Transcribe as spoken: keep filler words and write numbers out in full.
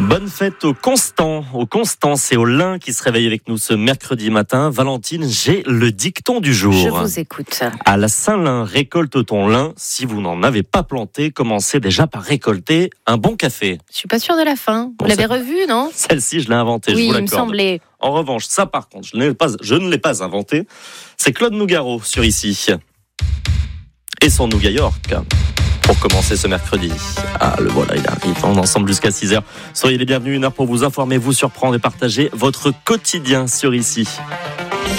Bonne fête au Constant, au Constance et au Lin qui se réveillent avec nous ce mercredi matin. Valentine, j'ai le dicton du jour. Je vous écoute. À la Saint-Lin, récolte ton lin. Si vous n'en avez pas planté, commencez déjà par récolter un bon café. Je suis pas sûre de la fin. Vous Bon, l'avez ça- revu, non? Celle-ci, je l'ai inventée, Oui, je vous il me l'accorde. semblait. En revanche, ça par contre, je, n'ai pas, je ne l'ai pas inventé. C'est Claude Nougaro sur Ici. Et son Nougat York. Pour commencer ce mercredi. Ah, le voilà, il arrive. On est ensemble jusqu'à six heures. Soyez les bienvenus, une heure pour vous informer, vous surprendre et partager votre quotidien sur Ici.